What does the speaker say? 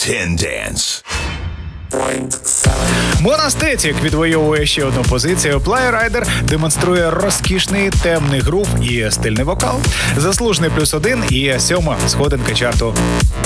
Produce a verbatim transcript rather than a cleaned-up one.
Tendance. Монастетік відвоює ще одну позицію. Плайрайдер демонструє розкішний темний грув і стильний вокал. Заслужений плюс один і сьома сходинка чарту.